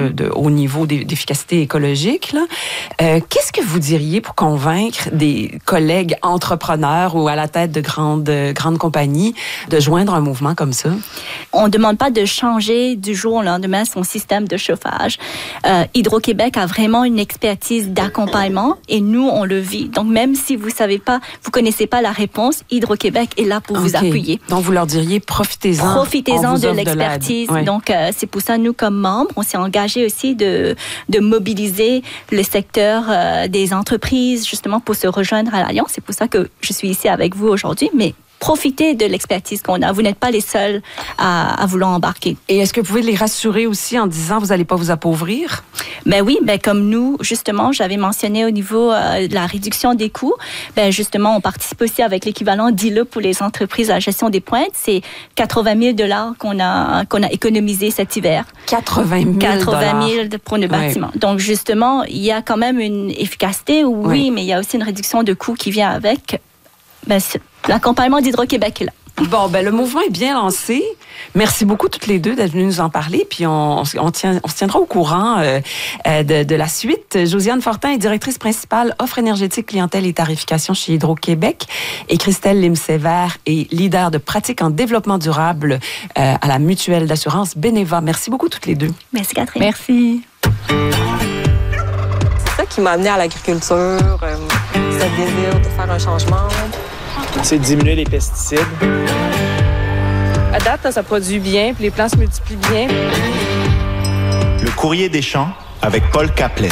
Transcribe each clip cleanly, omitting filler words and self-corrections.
de haut niveau d'efficacité écologique. Là. Qu'est-ce que vous diriez pour convaincre des collègues entrepreneurs ou à la tête de grandes compagnies de joindre un mouvement comme ça? On ne demande pas de changer du jour au lendemain son système de chauffage. Hydro-Québec a vraiment une expertise d'accompagnement et nous, on le vit. Donc, même si vous connaissez pas la réponse, Hydro-Québec est là pour vous appuyer. Donc, vous leur diriez, profitez-en de l'expertise. Ouais. Donc, c'est pour ça, nous, comme membres, on s'est engagé aussi de mobiliser le secteur des entreprises, justement, pour se rejoindre à l'Alliance. C'est pour ça que je suis ici avec vous aujourd'hui, mais profitez de l'expertise qu'on a. Vous n'êtes pas les seuls à vouloir embarquer. Et est-ce que vous pouvez les rassurer aussi en disant vous n'allez pas vous appauvrir? Ben oui, comme nous, justement, j'avais mentionné au niveau de la réduction des coûts, justement, on participe aussi avec l'équivalent d'ILA pour les entreprises à la gestion des pointes. C'est 80 000 $ qu'on a économisé cet hiver. 80 000 80 000 pour nos bâtiments. Donc, justement, il y a quand même une efficacité, oui, mais il y a aussi une réduction de coûts qui vient avec. L'accompagnement d'Hydro-Québec est là. Bon, le mouvement est bien lancé. Merci beaucoup toutes les deux d'être venues nous en parler. Puis on se tiendra au courant de la suite. Josiane Fortin est directrice principale offre énergétique, clientèle et tarification chez Hydro-Québec. Et Christelle Lim-Sévère est leader de pratiques en développement durable à la mutuelle d'assurance Beneva. Merci beaucoup toutes les deux. Merci Catherine. Merci. C'est ça qui m'a amené à l'agriculture, ce désir de faire un changement. C'est de diminuer les pesticides. À date, ça produit bien, puis les plants se multiplient bien. Le courrier des champs avec Paul Caplet.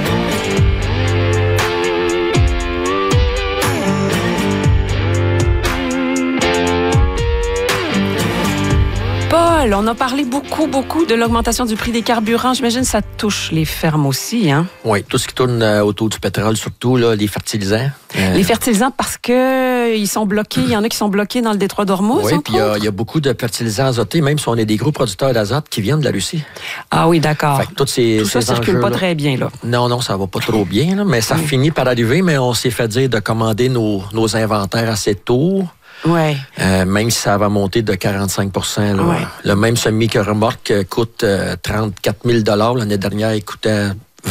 Paul, on a parlé beaucoup de l'augmentation du prix des carburants. J'imagine que ça touche les fermes aussi, hein? Oui, tout ce qui tourne autour du pétrole, surtout là, les fertilisants. Les fertilisants parce que ils sont bloqués. Il y en a qui sont bloqués dans le détroit d'Ormuz. Oui, puis il y a beaucoup de fertilisants azotés, même si on est des gros producteurs d'azote qui viennent de la Russie. Ah oui, d'accord. Fait que tout ça circule pas très bien, là. Non, ça va pas trop bien, là, mais ça finit par arriver, mais on s'est fait dire de commander nos inventaires assez tôt. Ouais. Même si ça va monter de 45 %. Là. Ouais. Le même semi-remorque coûte 34 000 l'année dernière, il coûtait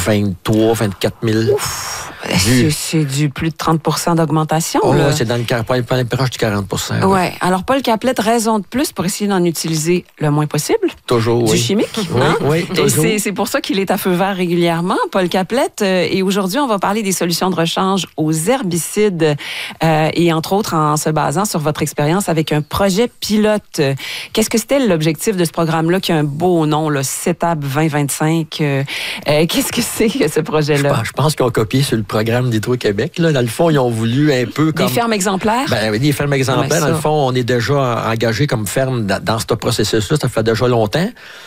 23 24 000. Ouf! C'est du plus de 30 % d'augmentation. Oh, là. c'est dans le proche du 40 %. Oui. Alors, Paul Caplet, raison de plus pour essayer d'en utiliser le moins possible. Toujours, du oui. chimique. Oui, hein? oui, toujours. Et c'est pour ça qu'il est à feu vert régulièrement, Paul Caplet. Et aujourd'hui, on va parler des solutions de rechange aux herbicides et entre autres en se basant sur votre expérience avec un projet pilote. Qu'est-ce que c'était l'objectif de ce programme-là qui a un beau nom, là, CETAB 2025? Qu'est-ce que c'est que ce projet-là? Je pense qu'ils ont copié sur le programme d'Hydro-Québec. Là. Dans le fond, ils ont voulu un peu comme... Des fermes exemplaires? Ben oui, des fermes exemplaires. Dans le fond, on est déjà engagé comme ferme dans ce processus-là. Ça fait déjà longtemps.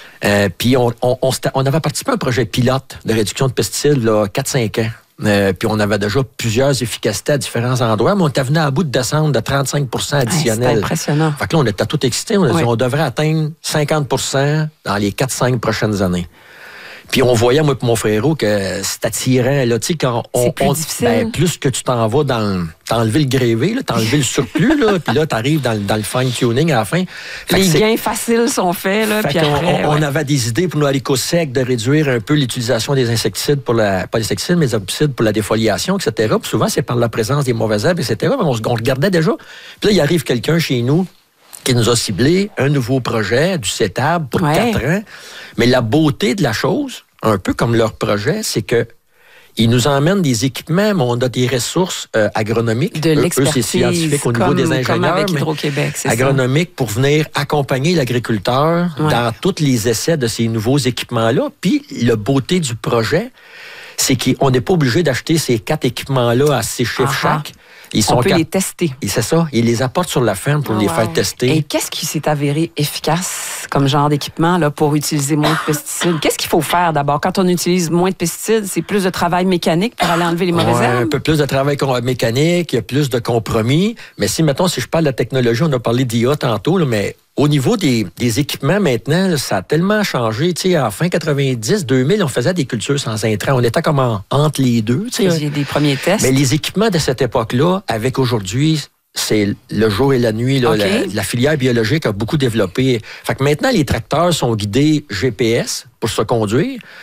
Puis on avait participé à un projet pilote de réduction de pesticides là, 4-5 ans. Puis on avait déjà plusieurs efficacités à différents endroits, mais on était venu à bout de descendre de 35 % additionnels. C'est impressionnant. Fait que là, on était tout excités. On a dit on devrait atteindre 50 % dans les 4-5 prochaines années. Puis on voyait, moi et mon frérot, que c'est attirant. Là, tu sais, quand c'est plus difficile. Plus que tu t'en vas t'as enlevé le grévé, t'as enlevé le surplus, là, puis là, t'arrives dans le fine-tuning à la fin. Les gains faciles sont faits, là, puis après... On avait des idées pour nous aller qu'au sec de réduire un peu l'utilisation des insecticides pas les insecticides, mais les herbicides pour la défoliation, etc. Puis souvent, c'est par la présence des mauvaises herbes, etc. Mais on regardait déjà. Puis là, il arrive quelqu'un chez nous qui nous a ciblé un nouveau projet du CETAB pour 4 ans. Mais la beauté de la chose, un peu comme leur projet, c'est que ils nous emmènent des équipements, mais on a des ressources agronomiques. De l'expertise. Eux, c'est scientifique au niveau des ingénieurs. Comme avec Hydro-Québec, c'est agronomique pour venir accompagner l'agriculteur dans tous les essais de ces nouveaux équipements-là. Puis, la beauté du projet, c'est qu'on n'est pas obligé d'acheter ces 4 équipements-là à 6 chiffres chaque. On peut les tester. Et c'est ça. Ils les apportent sur la ferme pour les faire tester. Et qu'est-ce qui s'est avéré efficace comme genre d'équipement là, pour utiliser moins de pesticides? Qu'est-ce qu'il faut faire d'abord? Quand on utilise moins de pesticides, c'est plus de travail mécanique pour aller enlever les mauvaises herbes? Un peu plus de travail mécanique, il y a plus de compromis. Mais si je parle de la technologie, on a parlé d'IA tantôt, là, mais au niveau des équipements maintenant, là, ça a tellement changé. Tu sais, à fin 90, 2000, on faisait des cultures sans intrants. On était comme entre les deux. Il y a des premiers tests. Mais les équipements de cette époque-là, avec aujourd'hui, c'est le jour et la nuit. Là, la filière biologique a beaucoup développé. Fait que maintenant, les tracteurs sont guidés GPS pour se conduire.